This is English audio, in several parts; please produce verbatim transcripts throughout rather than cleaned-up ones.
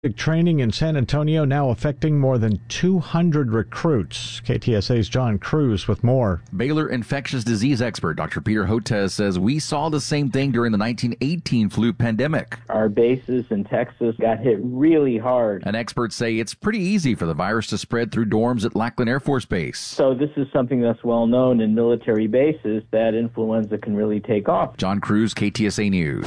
Training in San Antonio now affecting more than two hundred recruits. K T S A's John Cruz with more. Baylor infectious disease expert Doctor Peter Hotez says we saw the same thing during the nineteen eighteen flu pandemic. Our bases in Texas got hit really hard. And experts say it's pretty easy for the virus to spread through dorms at Lackland Air Force Base. So this is something that's well known in military bases, that influenza can really take off. John Cruz, K T S A News.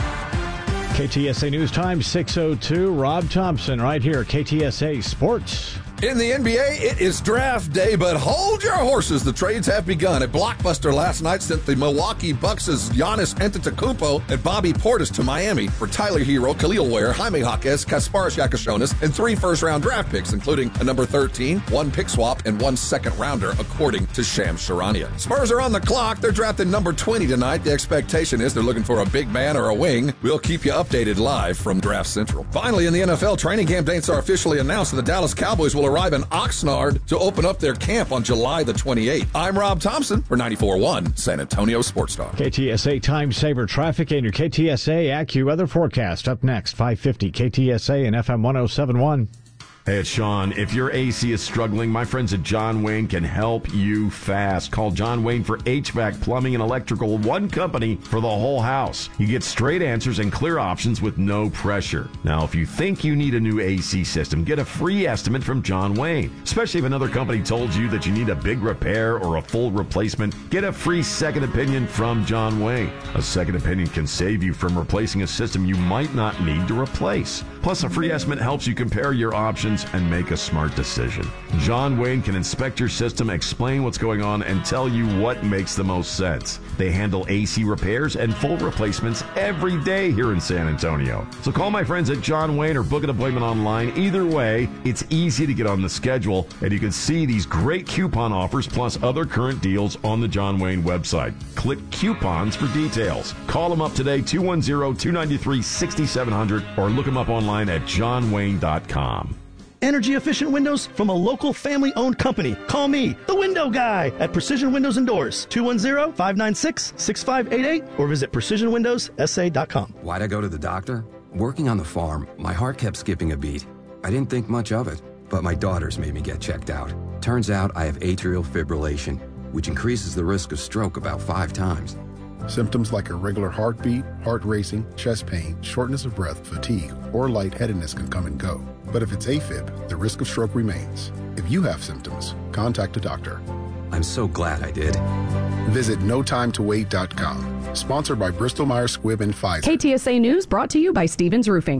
K T S A News Time, six oh two. Rob Thompson right here, K T S A Sports. In the N B A, it is draft day, but hold your horses. The trades have begun. A blockbuster last night sent the Milwaukee Bucks' Giannis Antetokounmpo and Bobby Portis to Miami for Tyler Hero, Khalil Ware, Jaime Jaquez, Kasparas Yakashonis, and three first-round draft picks, including a number thirteen, one pick swap, and one second-rounder, according to Shams Charania. Spurs are on the clock. They're drafting number twenty tonight. The expectation is they're looking for a big man or a wing. We'll keep you updated live from Draft Central. Finally, in the N F L, training camp dates are officially announced, and the Dallas Cowboys will arrive in Oxnard to open up their camp on July the twenty-eighth. I'm Rob Thompson for ninety-four point one San Antonio Sports Talk. K T S A Time Saver Traffic and your K T S A AccuWeather forecast up next, five fifty K T S A and F M one oh seven point one. Hey, it's Sean. If your A C is struggling, my friends at John Wayne can help you fast. Call John Wayne for H V A C, plumbing, and electrical, one company for the whole house. You get straight answers and clear options with no pressure. Now, if you think you need a new A C system, get a free estimate from John Wayne. Especially if another company told you that you need a big repair or a full replacement, get a free second opinion from John Wayne. A second opinion can save you from replacing a system you might not need to replace. Plus, a free estimate helps you compare your options and make a smart decision. John Wayne can inspect your system, explain what's going on, and tell you what makes the most sense. They handle A C repairs and full replacements every day here in San Antonio. So call my friends at John Wayne or book an appointment online. Either way, it's easy to get on the schedule, and you can see these great coupon offers plus other current deals on the John Wayne website. Click coupons for details. Call them up today, two one zero, two nine three, six seven zero zero, or look them up online at john wayne dot com. Energy-efficient windows from a local family-owned company. Call me, the window guy, at Precision Windows and Doors, two one zero, five nine six, six five eight eight, or visit precision windows s a dot com. Why'd I go to the doctor? Working on the farm, my heart kept skipping a beat. I didn't think much of it, but my daughters made me get checked out. Turns out I have atrial fibrillation, which increases the risk of stroke about five times. Symptoms like irregular heartbeat, heart racing, chest pain, shortness of breath, fatigue, or lightheadedness can come and go. But if it's AFib, the risk of stroke remains. If you have symptoms, contact a doctor. I'm so glad I did. Visit no time to wait dot com. Sponsored by Bristol Myers Squibb and Pfizer. K T S A News brought to you by Stevens Roofing.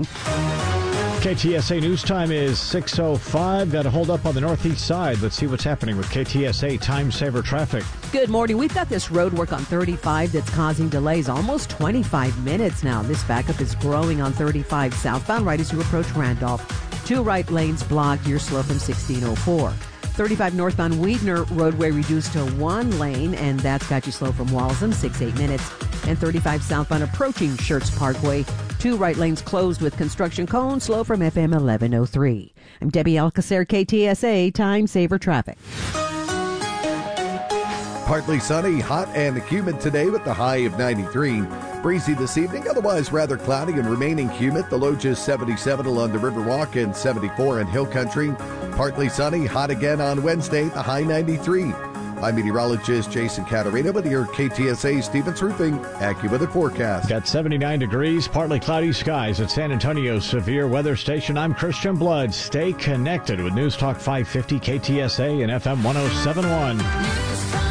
K T S A News Time is six oh five. Got to hold up on the northeast side. Let's see what's happening with K T S A Time Saver Traffic. Good morning. We've got this road work on thirty-five that's causing delays almost twenty-five minutes now. This backup is growing on thirty-five southbound right as you approach Randolph. Two right lanes blocked. You're slow from sixteen oh four. thirty-five northbound Weidner roadway reduced to one lane, and that's got you slow from Walsham, six, eight minutes. And thirty-five southbound approaching Schertz Parkway. Two right lanes closed with construction cones, slow from F M eleven oh three. I'm Debbie Alcacer, K T S A Time Saver Traffic. Partly sunny, hot and humid today with the high of ninety-three. Breezy this evening, otherwise rather cloudy and remaining humid. The low just seventy-seven along the Riverwalk and seventy-four in Hill Country. Partly sunny, hot again on Wednesday, the high ninety-three. I'm meteorologist Jason Caterina with your K T S A Stevens Roofing AccuWeather forecast. Got seventy-nine degrees, partly cloudy skies at San Antonio's Severe Weather Station. I'm Christian Blood. Stay connected with News Talk five fifty K T S A and F M one oh seven point one.